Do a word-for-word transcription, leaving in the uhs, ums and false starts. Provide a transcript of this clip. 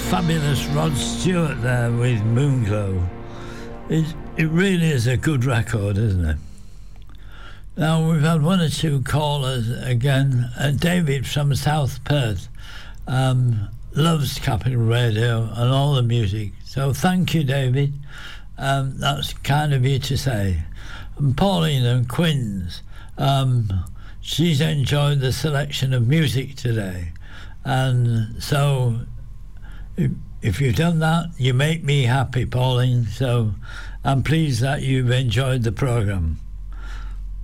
fabulous Rod Stewart there with Moonglow. It, it really is a good record, isn't it? Now, we've had one or two callers again. Uh, David from South Perth um, loves Capital Radio and all the music. So thank you, David. Um, that's kind of you to say. And Pauline and Quinns, um, she's enjoyed the selection of music today. And so if, if you've done that, you make me happy, Pauline. So I'm pleased that you've enjoyed the programme.